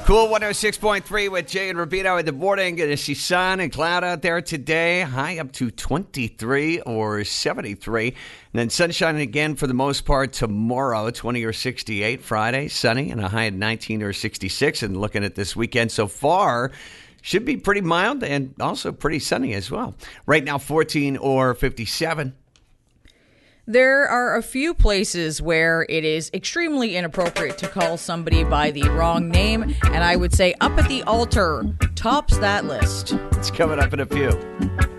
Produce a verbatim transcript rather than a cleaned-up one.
Cool one oh six point three with Jay and Rubino in the morning. Going to see sun and cloud out there today. High up to twenty-three or seventy-three. And then sunshine again for the most part tomorrow, twenty or sixty-eight. Friday, sunny and a high of nineteen or sixty-six. And looking at this weekend so far, should be pretty mild and also pretty sunny as well. Right now, fourteen or fifty-seven. There are a few places where it is extremely inappropriate to call somebody by the wrong name, and I would say Up at the Altar tops that list. It's coming up in a few.